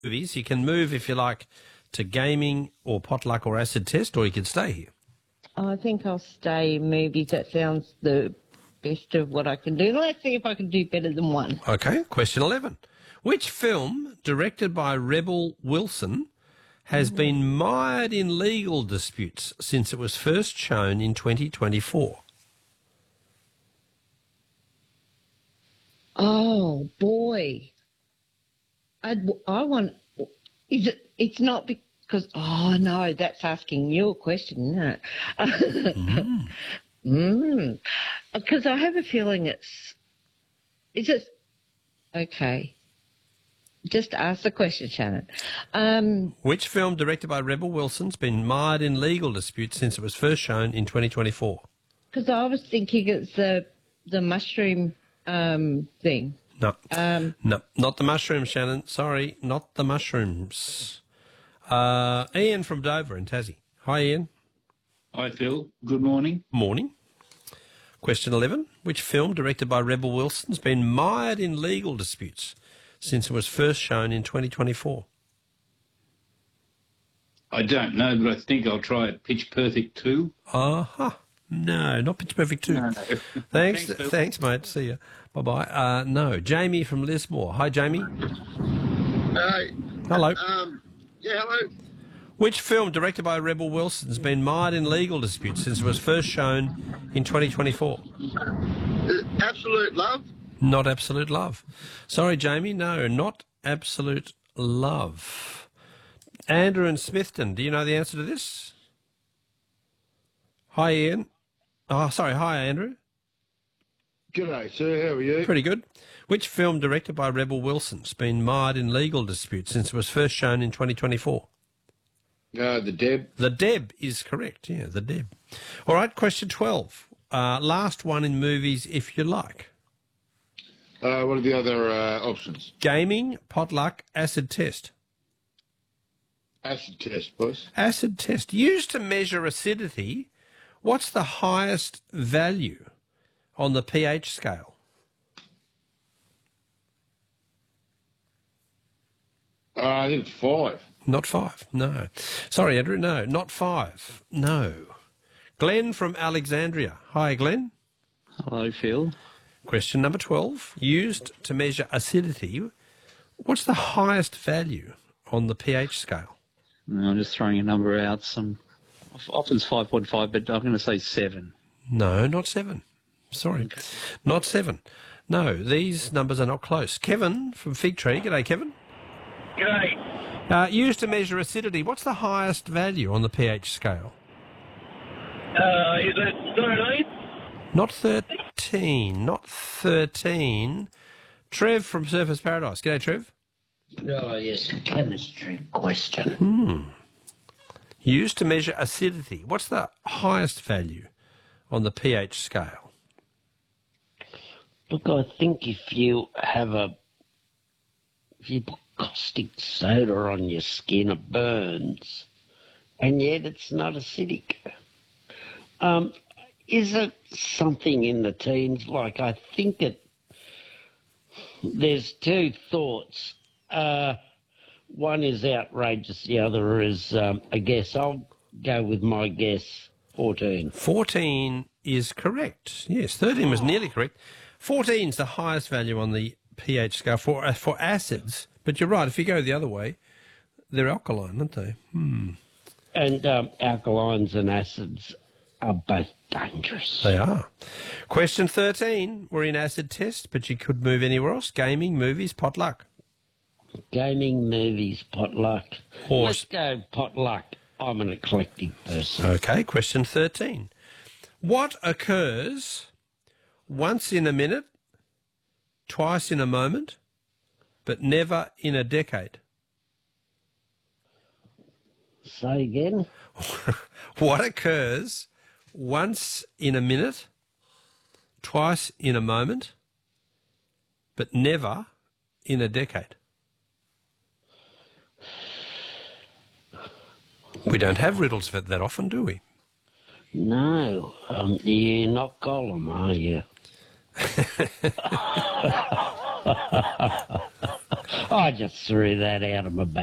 movies. You can move, if you like, to gaming or potluck or acid test, or you can stay here. I think I'll stay in movies. That sounds the best of what I can do. Let's see if I can do better than one. Okay, question 11. Which film, directed by Rebel Wilson, has been mired in legal disputes since it was first shown in 2024? Oh, boy. I want... Is it... It's not because... Oh, no, that's asking you a question, isn't it? Because I have a feeling it's... Is it... Okay. Just ask the question, Shannon. Which film, directed by Rebel Wilson, has been mired in legal disputes since it was first shown in 2024? Because I was thinking it's the mushroom thing. No, no, not the mushrooms, Shannon. Sorry, not the mushrooms. Ian from Dover in Tassie. Hi, Ian. Hi, Phil. Good morning. Morning. Question 11. Which film, directed by Rebel Wilson, has been mired in legal disputes since it was first shown in 2024? I don't know, but I think I'll try it. Pitch Perfect 2. Uh-huh. No, not Pitch Perfect 2. No. Thanks, mate. See you. Bye-bye. No, Jamie from Lismore. Hi, Jamie. Hi. Hello. Hello. Which film, directed by Rebel Wilson, has been mired in legal disputes since it was first shown in 2024? Absolute Love. Not Absolute Love. Sorry, Jamie. No, not Absolute Love. Andrew in Smithton. Do you know the answer to this? Hi, Ian. Oh, sorry. Hi, Andrew. G'day, sir. How are you? Pretty good. Which film, directed by Rebel Wilson, has been mired in legal disputes since it was first shown in 2024? The Deb. The Deb is correct. Yeah, The Deb. All right, question 12. Last one in movies, if you like. What are the other options? Gaming, potluck, acid test. Acid test, boss. Acid test. Used to measure acidity, what's the highest value on the pH scale? I think it's 5. Not 5, no. Sorry, Andrew, no, not 5, no. Glenn from Alexandria. Hi, Glenn. Hello, Phil. Question number 12. Used to measure acidity, what's the highest value on the pH scale? I'm just throwing a number out. Often it's 5.5, but I'm going to say 7. No, not 7. Sorry, okay. Not 7. No, these numbers are not close. Kevin from Fig Tree. G'day, Kevin. G'day. Used to measure acidity, what's the highest value on the pH scale? Is it 13? Not 13, not 13. Trev from Surfers Paradise. G'day, Trev. Oh, yes, a chemistry question. Used to measure acidity. What's the highest value on the pH scale? Look, I think if you put caustic soda on your skin, it burns, and yet it's not acidic. Is it something in the teens? Like, I think there's two thoughts. One is outrageous, the other is a guess. I'll go with my guess, 14. 14 is correct. Yes, 13 was nearly correct. 14 is the highest value on the pH scale for acids. But you're right, if you go the other way, they're alkaline, aren't they? And alkalines and acids are both dangerous. They are. Question 13. We're in acid test, but you could move anywhere else. Gaming, movies, potluck. Gaming, movies, potluck. Let's go potluck. I'm an eclectic person. Okay, question 13. What occurs once in a minute, twice in a moment, but never in a decade? Say again? What occurs once in a minute, twice in a moment, but never in a decade? We don't have riddles that often, do we? No. You're not Gollum, are you? I just threw that out of my back.